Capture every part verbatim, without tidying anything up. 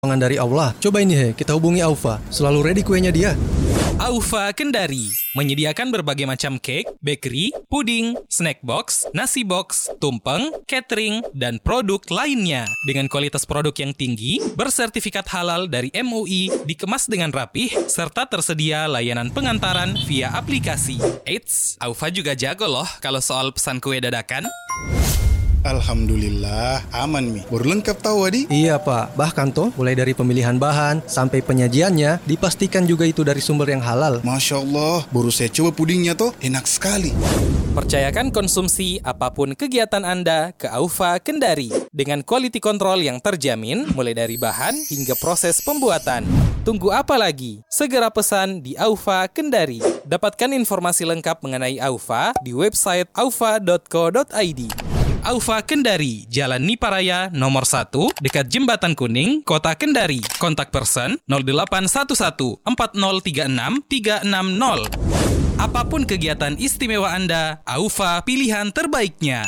dari Allah. Coba ini he, kita hubungi Aufa. Selalu ready kuenya dia. Aufa Kendari menyediakan berbagai macam cake, bakery, puding, snack box, nasi box, tumpeng, catering, dan produk lainnya. Dengan kualitas produk yang tinggi, bersertifikat halal dari M U I, dikemas dengan rapih, serta tersedia layanan pengantaran via aplikasi. Eits, Aufa juga jago loh kalau soal pesan kue dadakan. Alhamdulillah, aman Mi. Baru lengkap tahu Adi? Iya Pak, bahkan toh mulai dari pemilihan bahan sampai penyajiannya dipastikan juga itu dari sumber yang halal. Masya Allah, baru saya coba pudingnya toh, enak sekali. Percayakan konsumsi apapun kegiatan Anda ke Aufa Kendari dengan quality control yang terjamin mulai dari bahan hingga proses pembuatan. Tunggu apa lagi? Segera pesan di Aufa Kendari. Dapatkan informasi lengkap mengenai Aufa di website aufa dot co dot i d. Aufa Kendari, Jalan Niparaya nomor satu, dekat Jembatan Kuning, Kota Kendari. Kontak person nol delapan satu satu empat nol tiga enam tiga enam nol. Apapun kegiatan istimewa Anda, Aufa pilihan terbaiknya.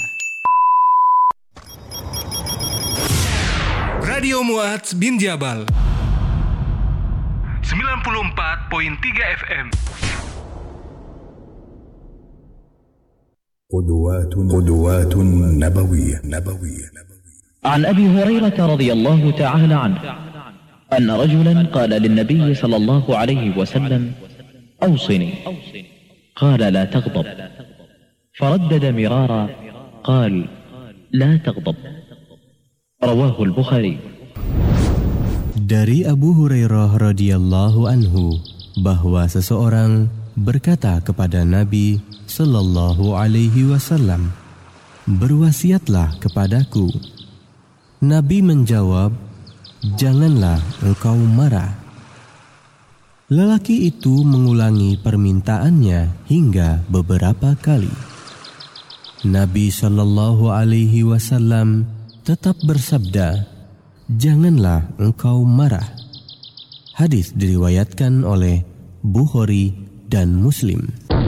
Radio Mu'adz bin Jabal sembilan puluh empat koma tiga F M. قدوات قدوات نبوية نبوية عن أبي هريرة رضي الله تعالى عنه أن رجلا قال للنبي صلى الله عليه وسلم أوصني قال لا تغضب فردد مرارا قال لا تغضب رواه البخاري. Dari Abu Hurairah radhiyallahu anhu bahwa seseorang berkata kepada Nabi sallallahu alaihi wasallam, "Berwasiatlah kepadaku." Nabi menjawab, "Janganlah engkau marah." Lelaki itu mengulangi permintaannya hingga beberapa kali. Nabi sallallahu alaihi wasallam tetap bersabda, "Janganlah engkau marah." Hadis diriwayatkan oleh Bukhari dan Muslim.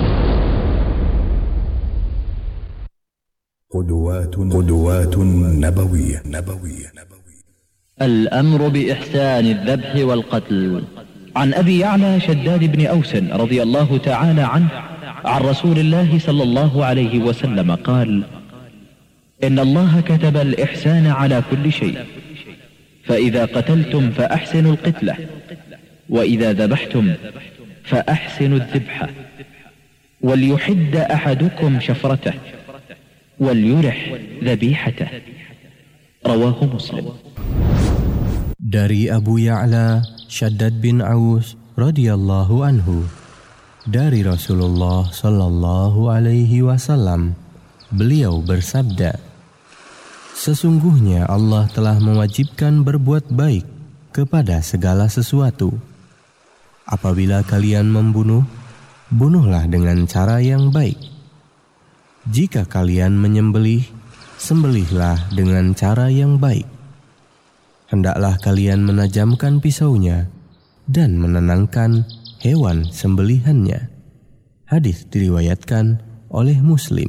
قدوات قدوات نبوية نبوية الأمر بإحسان الذبح والقتل. عن أبي يعلى شداد بن أوس رضي الله تعالى عنه عن رسول الله صلى الله عليه وسلم قال: إن الله كتب الإحسان على كل شيء، فإذا قتلتم فأحسنوا القتلة، وإذا ذبحتم فأحسنوا الذبحة، وليحد أحدكم شفرته وليرح ذبيحته. رواه مسلم. Dari Abu Ya'la Shaddad bin Aus radhiyallahu anhu, dari Rasulullah sallallahu alaihi wasallam, beliau bersabda, "Sesungguhnya Allah telah mewajibkan berbuat baik kepada segala sesuatu. Apabila kalian membunuh, bunuhlah dengan cara yang baik. Jika kalian menyembelih, sembelihlah dengan cara yang baik. Hendaklah kalian menajamkan pisaunya dan menenangkan hewan sembelihannya." Hadis diriwayatkan oleh Muslim.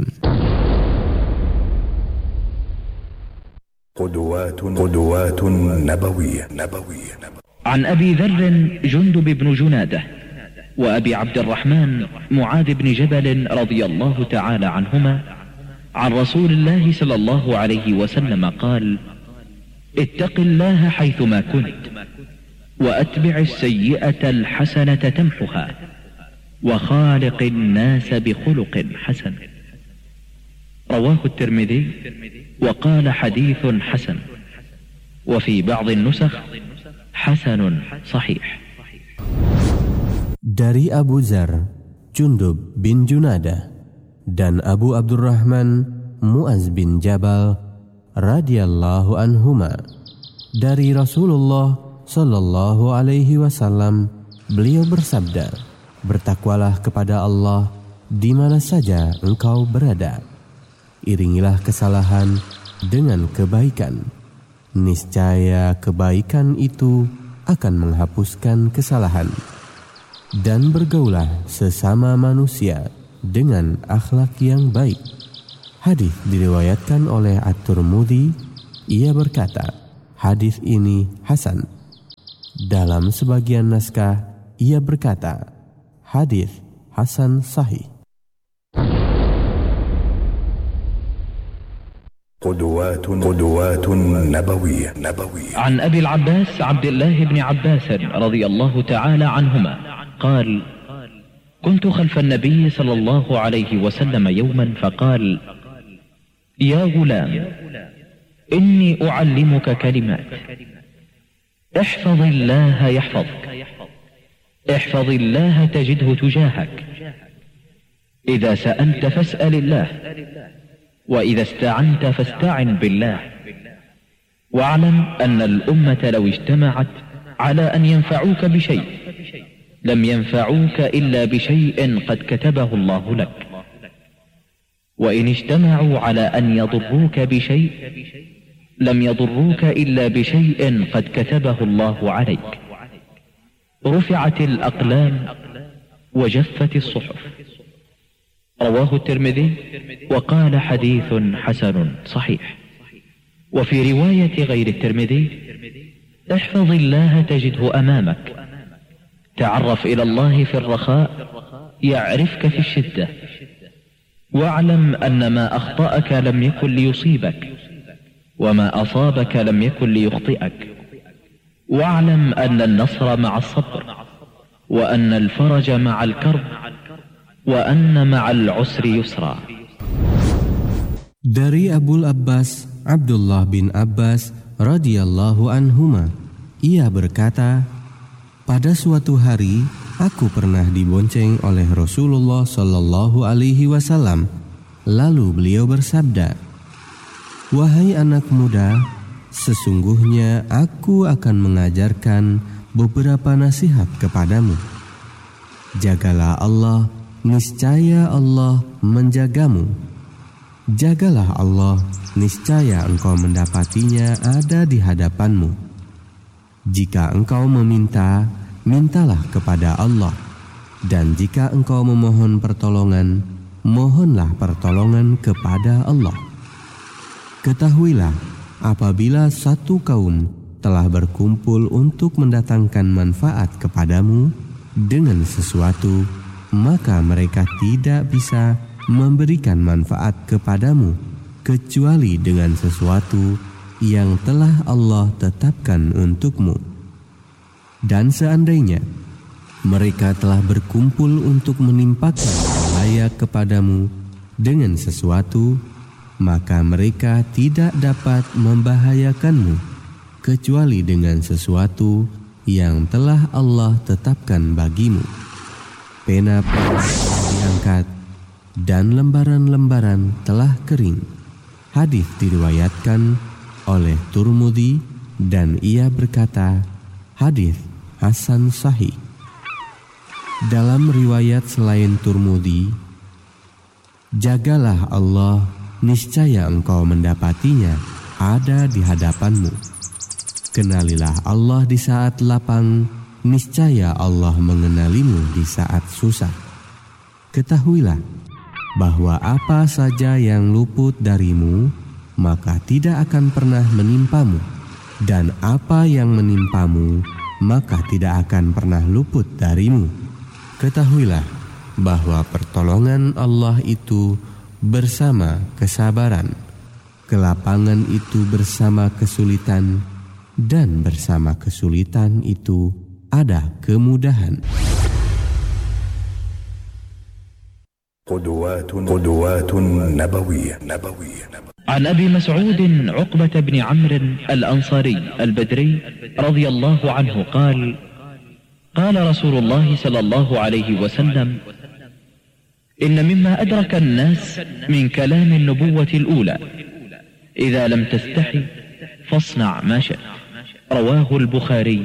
قدوات قدوات نبوية نبوية عن أبي ذر جندب بن جنادة وأبي عبد الرحمن معاذ بن جبل رضي الله تعالى عنهما عن رسول الله صلى الله عليه وسلم قال: اتق الله حيثما كنت وأتبع السيئة الحسنة تمحها وخالق الناس بخلق حسن. رواه الترمذي وقال حديث حسن، وفي بعض النسخ حسن صحيح. Dari Abu Dzar, Jundub bin Junadah, dan Abu Abdurrahman Mu'az bin Jabal radhiyallahu anhuma, dari Rasulullah sallallahu alaihi wasallam, beliau bersabda, "Bertakwalah kepada Allah di mana saja engkau berada. Iringilah kesalahan dengan kebaikan. Niscaya kebaikan itu akan menghapuskan kesalahan. Dan bergaulah sesama manusia dengan akhlak yang baik." Hadis diriwayatkan oleh At-Tirmidzi. Ia berkata, hadis ini hasan. Dalam sebagian naskah, ia berkata, hadis Hasan Sahih. قدوات قدوات نبوية نبوية عن أبي العباس عبد الله بن عباس رضي الله تعالى عنهما قال: كنت خلف النبي صلى الله عليه وسلم يوما فقال: يا غلام، إني أعلمك كلمات، احفظ الله يحفظك، احفظ الله تجده تجاهك، إذا سألت فاسأل الله، وإذا استعنت فاستعن بالله، واعلم أن الأمة لو اجتمعت على أن ينفعوك بشيء لم ينفعوك إلا بشيء قد كتبه الله لك، وإن اجتمعوا على أن يضروك بشيء لم يضروك إلا بشيء قد كتبه الله عليك، رفعت الأقلام وجفت الصحف. رواه الترمذي وقال حديث حسن صحيح. وفي رواية غير الترمذي: احفظ الله تجده أمامك، تعرف إلى الله في الرخاء يعرفك في الشدة، واعلم أن ما أخطأك لم يكن ليصيبك، وما أصابك لم يكن ليخطئك، واعلم أن النصر مع الصبر، وأن الفرج مع الكرب، وأن مع العسر يسرا. Dari Abul Abbas Abdullah bin Abbas radhiyallahu anhuma, ia berkata, pada suatu hari aku pernah dibonceng oleh Rasulullah sallallahu alaihi wasallam. Lalu beliau bersabda, wahai anak muda, sesungguhnya aku akan mengajarkan beberapa nasihat kepadamu. Jagalah Allah, niscaya Allah menjagamu. Jagalah Allah, niscaya engkau mendapatinya ada di hadapanmu. Jika engkau meminta, mintalah kepada Allah. Dan jika engkau memohon pertolongan, mohonlah pertolongan kepada Allah. Ketahuilah, apabila satu kaum telah berkumpul untuk mendatangkan manfaat kepadamu dengan sesuatu, maka mereka tidak bisa memberikan manfaat kepadamu kecuali dengan sesuatu yang telah Allah tetapkan untukmu. Dan seandainya mereka telah berkumpul untuk menimpakan bahaya kepadamu dengan sesuatu, maka mereka tidak dapat membahayakanmu kecuali dengan sesuatu yang telah Allah tetapkan bagimu. Pena-pena diangkat dan lembaran-lembaran telah kering. Hadis diriwayatkan oleh Tirmidzi dan ia berkata, hadis Hasan Sahih. Dalam riwayat selain Tirmidzi, jagalah Allah, niscaya engkau mendapatinya ada di hadapanmu. Kenalilah Allah di saat lapang, niscaya Allah mengenalimu di saat susah. Ketahuilah bahwa apa saja yang luput darimu, maka tidak akan pernah menimpamu. Dan apa yang menimpamu, maka tidak akan pernah luput darimu. Ketahuilah bahwa pertolongan Allah itu bersama kesabaran, kelapangan itu bersama kesulitan, dan bersama kesulitan itu ada kemudahan. قدوات قدوات نبوية نبوية عن أبي مسعود عقبة بن عمرو الأنصاري البدري رضي الله عنه قال: قال رسول الله صلى الله عليه وسلم: إن مما أدرك الناس من كلام النبوة الأولى إذا لم تستحي فاصنع ما شئت. رواه البخاري.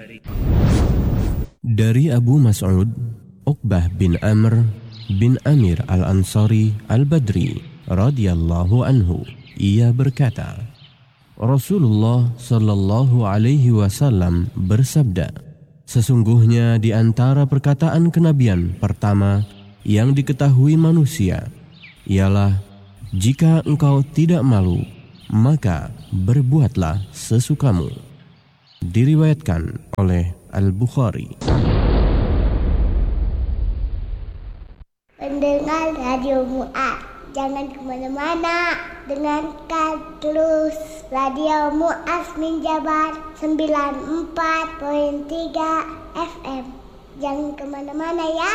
Dari Abu Mas'ud, Uqbah bin Amr bin Amir al-Ansari al-Badri radhiyallahu anhu, ia berkata, Rasulullah sallallahu alaihi wasallam bersabda, sesungguhnya di antara perkataan kenabian pertama yang diketahui manusia ialah, jika engkau tidak malu, maka berbuatlah sesukamu. Diriwayatkan oleh Al-Bukhari. Pendengar Radio Mu'ad, jangan kemana-mana, dengarkan terus Radio Mu'az Bin Jabal sembilan puluh empat koma tiga F M. Jangan kemana-mana ya.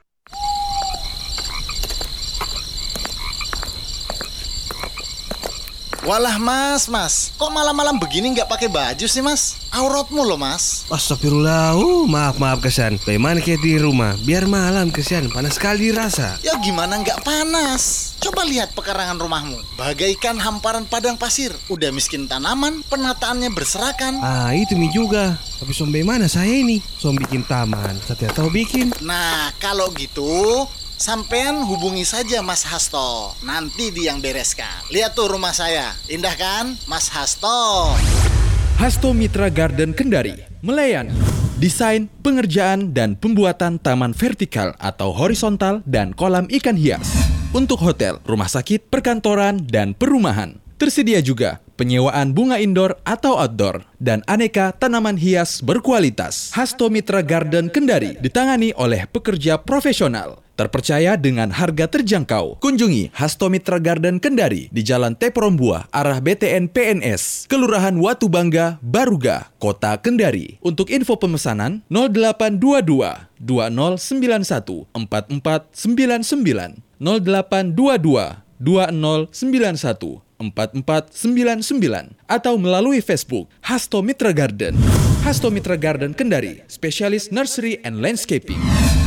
Walah mas, mas, kok malam-malam begini nggak pakai baju sih mas? Auratmu loh mas. Astagfirullah, uh, maaf maaf Kesan. Bagaimana kayak di rumah? Biar malam Kesan, panas sekali rasa. Ya gimana nggak panas? Coba lihat pekarangan rumahmu, bagaikan hamparan padang pasir. Udah miskin tanaman, penataannya berserakan. Ah itu mi juga. Tapi som bagaimana saya ini? Som bikin taman, saya tahu bikin. Nah kalau gitu, sampean hubungi saja Mas Hasto. Nanti dia yang bereskan. Lihat tuh rumah saya, indah kan Mas Hasto? Hasto Mitra Garden Kendari melayani desain, pengerjaan, dan pembuatan taman vertikal atau horizontal dan kolam ikan hias untuk hotel, rumah sakit, perkantoran, dan perumahan. Tersedia juga penyewaan bunga indoor atau outdoor dan aneka tanaman hias berkualitas. Hasto Mitra Garden Kendari ditangani oleh pekerja profesional, terpercaya dengan harga terjangkau. Kunjungi Hasto Mitra Garden Kendari di Jalan Teprombuah, arah B T N P N S, Kelurahan Watu Bangga, Baruga, Kota Kendari. Untuk info pemesanan nol delapan dua dua dua nol sembilan satu empat empat sembilan sembilan, nol delapan dua dua dua nol sembilan satu empat empat sembilan sembilan, atau melalui Facebook Hasto Mitra Garden. Hasto Mitra Garden Kendari, spesialis nursery and landscaping.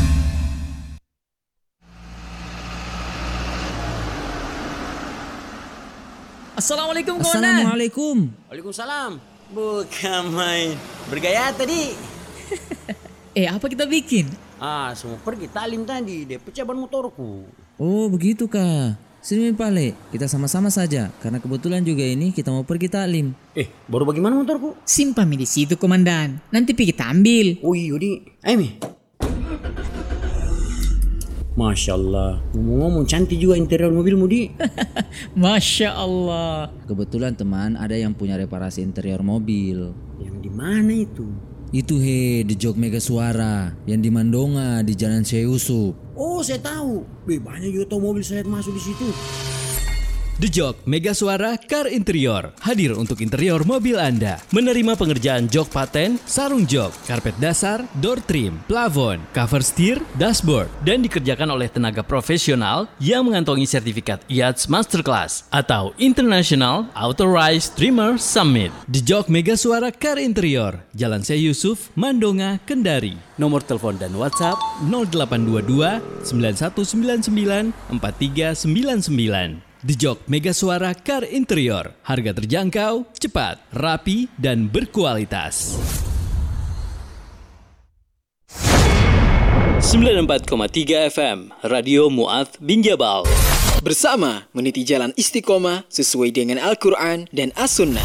Assalamualaikum kawan. Assalamualaikum. Waalaikumsalam. Bukan main. Bergaya tadi. Eh, apa kita bikin? Ah, semua pergi talim tadi. Dia pecah ban motorku. Oh, begitu kah? Sini Pale, kita sama-sama saja. Karena kebetulan juga ini kita mau pergi taklim. Eh, baru bagaimana motorku? Simpan mi di situ, Komandan. Nanti pergi kita ambil. Oh iya, di. Ayo mi. Masya Allah, ngomong-ngomong cantik juga interior mobilmu, Di. Masya Allah. Kebetulan teman ada yang punya reparasi interior mobil. Yang di mana itu? Itu he, di Jog Mega Suara, yang di Mandonga, di Jalan Syekh Yusuf. Oh, saya tahu. Be, banyak juga tahu mobil saya masuk di situ. The Jog Mega Suara Car Interior hadir untuk interior mobil Anda. Menerima pengerjaan jok paten, sarung jok, karpet dasar, door trim, plafon, cover steer, dashboard, dan dikerjakan oleh tenaga profesional yang mengantongi sertifikat I A T S Masterclass atau International Authorized Trimmer Summit. The Jog Mega Suara Car Interior, Jalan Syekh Yusuf, Mandonga, Kendari. Nomor telepon dan WhatsApp nol delapan dua dua sembilan satu sembilan sembilan empat tiga sembilan sembilan. The Jog Mega Suara Car Interior. Harga terjangkau, cepat, rapi, dan berkualitas. sembilan puluh empat koma tiga F M Radio Mu'adz Bin Jabal. Bersama meniti jalan istiqomah sesuai dengan Al-Quran dan As-Sunnah.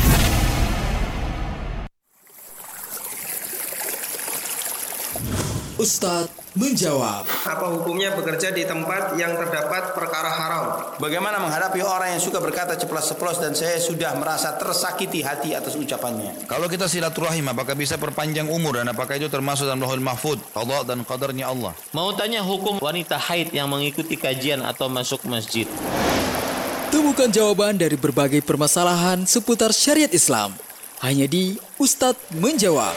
Ustadz menjawab. Apa hukumnya bekerja di tempat yang terdapat perkara haram? Bagaimana menghadapi orang yang suka berkata ceplas-ceplos dan saya sudah merasa tersakiti hati atas ucapannya? Kalau kita silaturahim, apakah bisa perpanjang umur dan apakah itu termasuk dalam Lauhul Mahfuz, qada dan qadarnya Allah? Mau tanya hukum wanita haid yang mengikuti kajian atau masuk masjid? Temukan jawaban dari berbagai permasalahan seputar syariat Islam hanya di Ustadz Menjawab.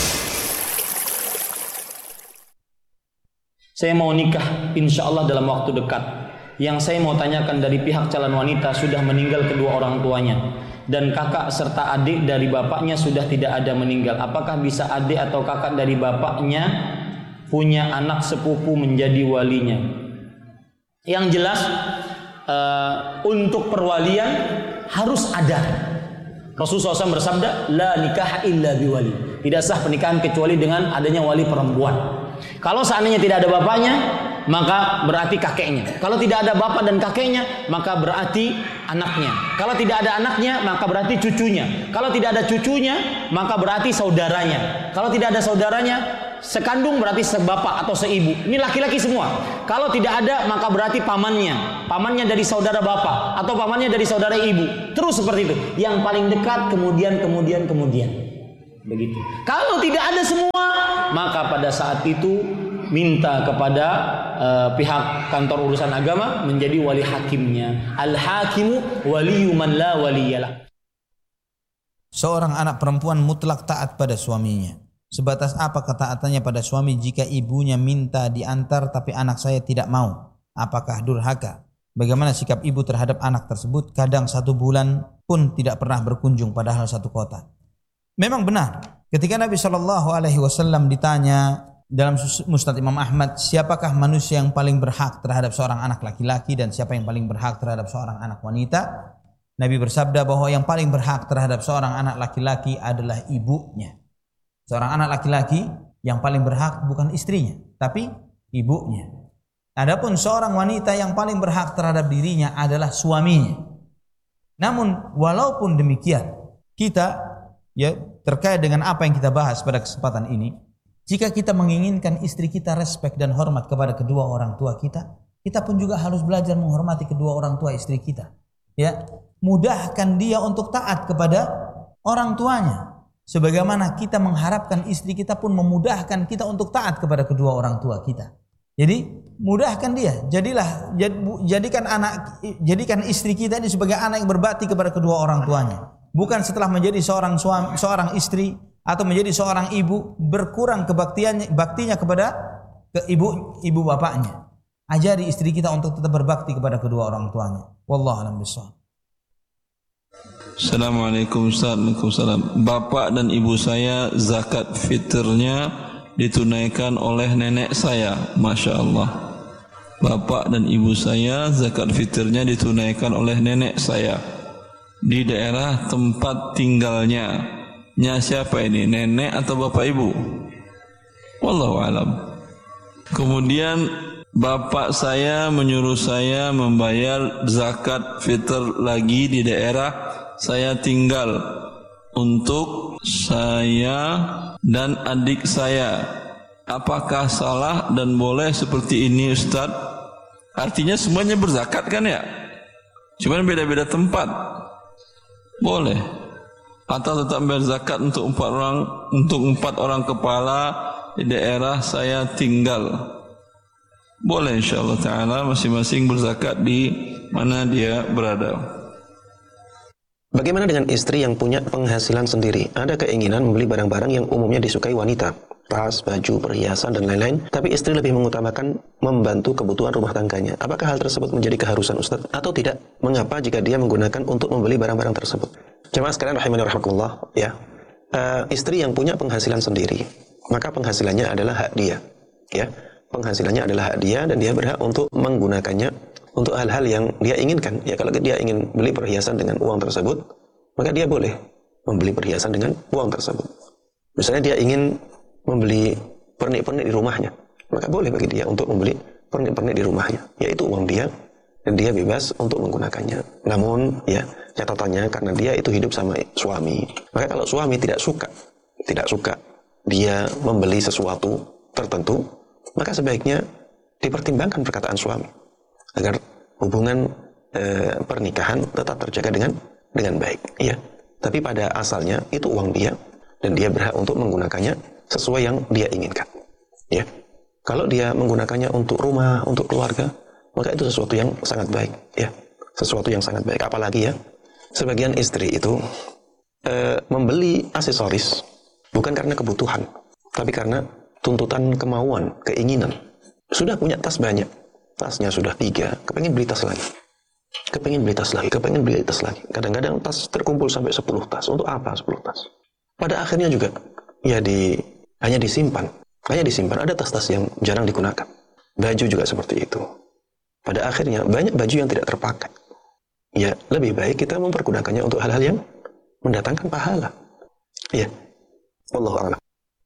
Saya mau nikah insya Allah dalam waktu dekat. Yang saya mau tanyakan dari pihak calon wanita sudah meninggal kedua orang tuanya, dan kakak serta adik dari bapaknya sudah tidak ada meninggal. Apakah bisa adik atau kakak dari bapaknya punya anak sepupu menjadi walinya? Yang jelas uh, untuk perwalian harus ada. Rasulullah shallallahu alaihi wasallam bersabda, la nikah illa biwali. Tidak sah pernikahan kecuali dengan adanya wali perempuan. Kalau seandainya tidak ada bapaknya, maka berarti kakeknya. Kalau tidak ada bapak dan kakeknya, maka berarti anaknya. Kalau tidak ada anaknya, maka berarti cucunya. Kalau tidak ada cucunya, maka berarti saudaranya. Kalau tidak ada saudaranya, sekandung berarti sebapak atau seibu. Ini laki-laki semua. Kalau tidak ada, maka berarti pamannya. Pamannya dari saudara bapak atau pamannya dari saudara ibu. Terus seperti itu. Yang paling dekat, kemudian, kemudian, kemudian. Begitu. Kalau tidak ada semua, maka pada saat itu minta kepada uh, pihak kantor urusan agama menjadi wali hakimnya. Al-hakimu waliyu man la waliyalah. Seorang anak perempuan mutlak taat pada suaminya. Sebatas apa ketaatannya pada suami jika ibunya minta diantar tapi anak saya tidak mau? Apakah durhaka? Bagaimana sikap ibu terhadap anak tersebut? Kadang satu bulan pun tidak pernah berkunjung padahal satu kota. Memang benar, ketika Nabi shallallahu alaihi wasallam ditanya dalam Musnad Imam Ahmad, siapakah manusia yang paling berhak terhadap seorang anak laki-laki dan siapa yang paling berhak terhadap seorang anak wanita? Nabi bersabda bahwa yang paling berhak terhadap seorang anak laki-laki adalah ibunya. Seorang anak laki-laki yang paling berhak bukan istrinya, tapi ibunya. Adapun seorang wanita yang paling berhak terhadap dirinya adalah suaminya. Namun walaupun demikian, kita ya terkait dengan apa yang kita bahas pada kesempatan ini, jika kita menginginkan istri kita respek dan hormat kepada kedua orang tua kita, kita pun juga harus belajar menghormati kedua orang tua istri kita. Ya, mudahkan dia untuk taat kepada orang tuanya, sebagaimana kita mengharapkan istri kita pun memudahkan kita untuk taat kepada kedua orang tua kita. Jadi mudahkan dia, jadilah jadikan anak jadikan istri kita ini sebagai anak yang berbakti kepada kedua orang tuanya. Bukan setelah menjadi seorang suami, seorang istri atau menjadi seorang ibu berkurang kebaktiannya, baktinya kepada ke ibu ibu bapaknya. Ajari istri kita untuk tetap berbakti kepada kedua orang tuanya. Wallahu a'lam bishawab. Assalamualaikum Ustaz. Waalaikumsalam. Bapak dan ibu saya zakat fitrnya ditunaikan oleh nenek saya. Masya Allah. Bapak dan ibu saya zakat fitrnya ditunaikan oleh nenek saya di daerah tempat tinggalnya. Nya siapa ini? Nenek atau bapak ibu? Wallahu alam. Kemudian bapak saya menyuruh saya membayar zakat fitr lagi di daerah saya tinggal untuk saya dan adik saya. Apakah salah dan boleh seperti ini Ustaz? Artinya semuanya berzakat kan ya? Cuman beda-beda tempat. Boleh. Atau tetap berzakat untuk empat orang untuk empat orang kepala di daerah saya tinggal. Boleh insyaallah taala masing-masing berzakat di mana dia berada. Bagaimana dengan istri yang punya penghasilan sendiri? Ada keinginan membeli barang-barang yang umumnya disukai wanita, tas, baju, perhiasan dan lain-lain, tapi istri lebih mengutamakan membantu kebutuhan rumah tangganya. Apakah hal tersebut menjadi keharusan Ustaz atau tidak? Mengapa jika dia menggunakan untuk membeli barang-barang tersebut? Jemaah sekalian rahimani rahimakumullah, ya. Uh, istri yang punya penghasilan sendiri, maka penghasilannya adalah hak dia, ya. Penghasilannya adalah hak dia dan dia berhak untuk menggunakannya untuk hal-hal yang dia inginkan. Ya, kalau dia ingin beli perhiasan dengan uang tersebut, maka dia boleh membeli perhiasan dengan uang tersebut. Misalnya dia ingin membeli pernik-pernik di rumahnya, maka boleh bagi dia untuk membeli pernik-pernik di rumahnya, yaitu uang dia dan dia bebas untuk menggunakannya. Namun ya catatannya karena dia itu hidup sama suami, maka kalau suami tidak suka tidak suka dia membeli sesuatu tertentu, maka sebaiknya dipertimbangkan perkataan suami agar hubungan e, pernikahan tetap terjaga dengan dengan baik. Iya, tapi pada asalnya itu uang dia dan dia berhak untuk menggunakannya sesuai yang dia inginkan. Ya, kalau dia menggunakannya untuk rumah, untuk keluarga, maka itu sesuatu yang sangat baik. Ya, sesuatu yang sangat baik. Apalagi ya, sebagian istri itu e, membeli aksesoris bukan karena kebutuhan, tapi karena tuntutan kemauan, keinginan. Sudah punya tas banyak, tasnya sudah tiga, kepengen beli tas lagi, kepengen beli tas lagi, kepengen beli tas lagi. Kadang-kadang tas terkumpul sampai sepuluh tas. Untuk apa sepuluh tas? Pada akhirnya juga ya di hanya disimpan, hanya disimpan. Ada tas-tas yang jarang digunakan. Baju juga seperti itu. Pada akhirnya banyak baju yang tidak terpakai. Ya, lebih baik kita mempergunakannya untuk hal-hal yang mendatangkan pahala. Ya, wallahu a'lam.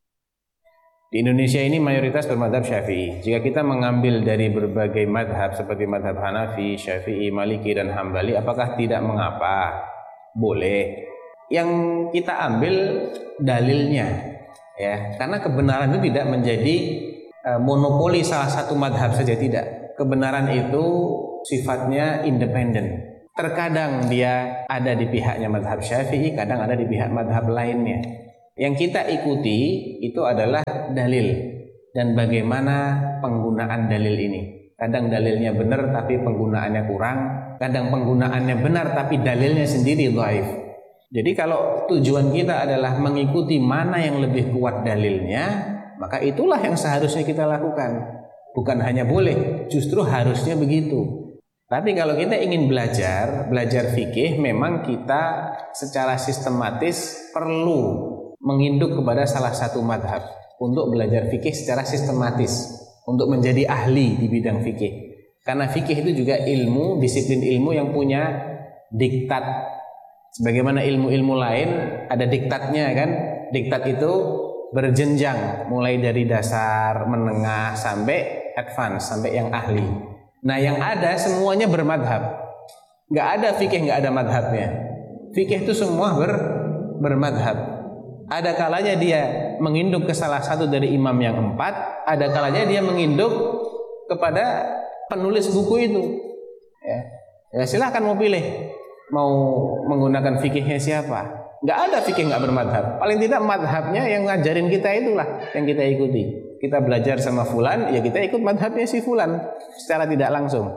Di Indonesia ini mayoritas bermadhab Syafi'i. Jika kita mengambil dari berbagai madhab seperti madhab Hanafi, Syafi'i, Maliki, dan Hambali, apakah tidak mengapa? Boleh. Yang kita ambil dalilnya, ya, karena kebenaran itu tidak menjadi uh, monopoli salah satu madhab saja, tidak. Kebenaran itu sifatnya independen. Terkadang dia ada di pihaknya madhab Syafi'i, kadang ada di pihak madhab lainnya. Yang kita ikuti itu adalah dalil dan bagaimana penggunaan dalil ini. Kadang dalilnya benar tapi penggunaannya kurang, kadang penggunaannya benar tapi dalilnya sendiri dhaif. Jadi kalau tujuan kita adalah mengikuti mana yang lebih kuat dalilnya, maka itulah yang seharusnya kita lakukan. Bukan hanya boleh, justru harusnya begitu. Tapi kalau kita ingin belajar, belajar fikih, memang kita secara sistematis perlu menginduk kepada salah satu madhab untuk belajar fikih secara sistematis, untuk menjadi ahli di bidang fikih. Karena fikih itu juga ilmu, disiplin ilmu yang punya diktat. Sebagaimana ilmu-ilmu lain ada diktatnya kan. Diktat itu berjenjang, mulai dari dasar, menengah, sampai advance, sampai yang ahli. Nah yang ada semuanya bermadhab. Gak ada fikih gak ada madhabnya. Fikih itu semua ber, bermadhab. Ada kalanya dia menginduk ke salah satu dari imam yang empat, ada kalanya dia menginduk kepada penulis buku itu. Ya, ya silahkan mau pilih, mau menggunakan fikihnya siapa. Nggak ada fikih nggak bermadhab. Paling tidak madhabnya yang ngajarin kita itulah yang kita ikuti. Kita belajar sama fulan, ya kita ikut madhabnya si fulan secara tidak langsung.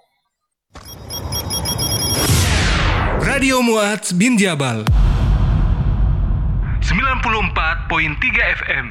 Radio Mu'adz bin Jabal sembilan puluh empat koma tiga F M.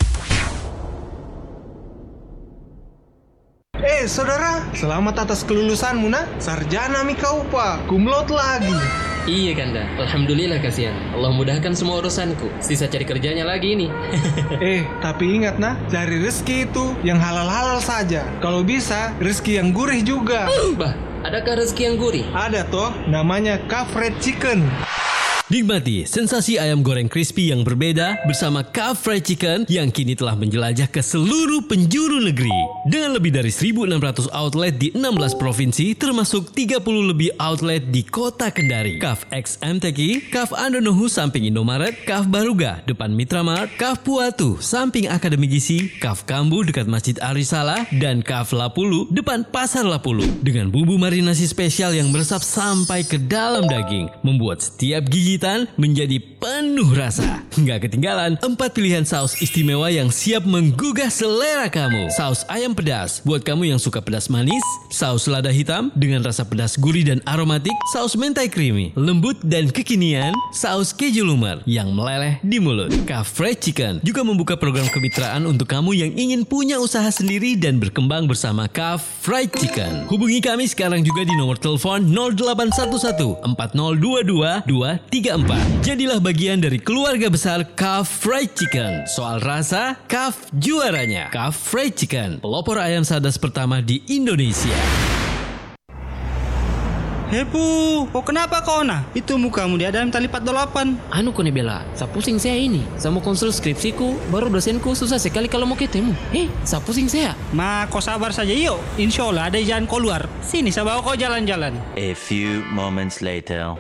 Eh saudara, selamat atas kelulusanmu nak. Sarjana mi kau pak, kumlot lagi. Iya Kanda, alhamdulillah kasihan. Allah mudahkan semua urusanku. Sisa cari kerjanya lagi ini. Eh, tapi ingat nah, cari rezeki itu yang halal-halal saja. Kalau bisa, rezeki yang gurih juga. Bah, adakah rezeki yang gurih? Ada toh, namanya Kaf Fried Chicken. Nikmati sensasi ayam goreng crispy yang berbeda bersama Kaf Fried Chicken yang kini telah menjelajah ke seluruh penjuru negeri. Dengan lebih dari seribu enam ratus outlet di enam belas provinsi termasuk tiga puluh lebih outlet di kota Kendari. Kaf X M T Q, Kaf Andonohu samping Indomaret, Kaf Baruga depan Mitramart, Kaf Puatu samping Akademi Gizi, Kaf Kambu dekat Masjid Arisala, dan Kaf Lapulu depan Pasar Lapulu. Dengan bumbu marinasi spesial yang meresap sampai ke dalam daging, membuat setiap gigi menjadi penuh rasa. Nggak ketinggalan empat pilihan saus istimewa yang siap menggugah selera kamu. Saus ayam pedas buat kamu yang suka pedas manis, saus lada hitam dengan rasa pedas gurih dan aromatik, saus mentai creamy, lembut dan kekinian, saus keju lumer yang meleleh di mulut. Kaf Fried Chicken juga membuka program kemitraan untuk kamu yang ingin punya usaha sendiri dan berkembang bersama Kaf Fried Chicken. Hubungi kami sekarang juga di nomor telepon nol delapan satu satu empat nol dua dua dua tiga empat. Jadilah bagian dari keluarga besar Kaf Fried Chicken. Soal rasa, Kaf juaranya. Kaf Fried Chicken, pelopor ayam sadas pertama di Indonesia. Hepu, kok kenapa kau nah? Itu mukamu di dalam tali empat delapan. Anu kone bela, sa pusing saya ini. Saya mau konsul skripsiku, baru dosenku susah sekali kalau mau ketemu. Eh, sa pusing saya. Ma, kau sabar saja yuk. Insya Allah ada jalan kau luar. Sini, saya bawa kau jalan-jalan. A few moments later.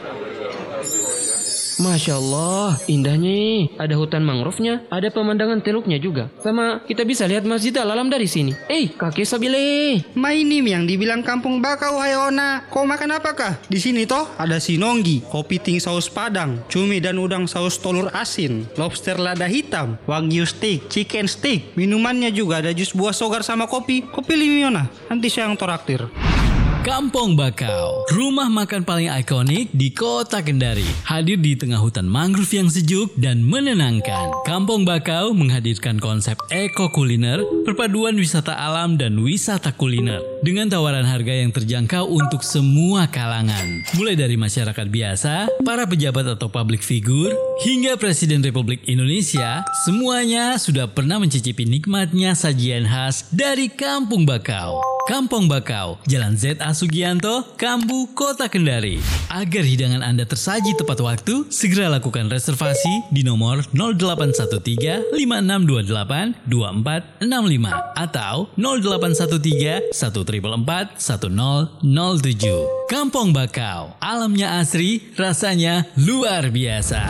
Masya Allah, indahnya. Ada hutan mangrove-nya, ada pemandangan teluknya juga. Sama kita bisa lihat Masjid Al-Alam dari sini. Eh, kakek Sabile. Ma ini yang dibilang kampung bakau Hayona. Kau makan apakah? Di sini toh ada sinonggi, kopi ting saus padang, cumi dan udang saus telur asin, lobster lada hitam, wagyu steak, chicken steak. Minumannya juga ada jus buah sogar sama kopi. Kopi limiona. Nanti saya yang toraktir. Kampung Bakau, rumah makan paling ikonik di kota Kendari. Hadir di tengah hutan mangrove yang sejuk dan menenangkan. Kampung Bakau menghadirkan konsep eko kuliner, perpaduan wisata alam dan wisata kuliner. Dengan tawaran harga yang terjangkau untuk semua kalangan. Mulai dari masyarakat biasa, para pejabat atau public figure, hingga Presiden Republik Indonesia, semuanya sudah pernah mencicipi nikmatnya sajian khas dari Kampung Bakau. Kampung Bakau, Jalan Z A Sugianto, Kambu, Kota Kendari. Agar hidangan Anda tersaji tepat waktu, segera lakukan reservasi di nomor nol delapan satu tiga lima enam dua delapan dua empat enam lima atau nol delapan satu tiga satu empat empat satu nol nol tujuh. Kampung Bakau, alamnya asri, rasanya luar biasa.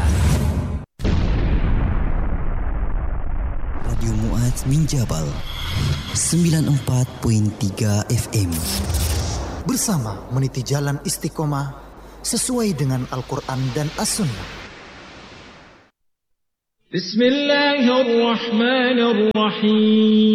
Radio Mu'adz bin Jabal sembilan puluh empat koma tiga F M. Bersama meniti jalan istiqomah sesuai dengan Al-Quran dan As-Sunnah. Bismillahirrahmanirrahim.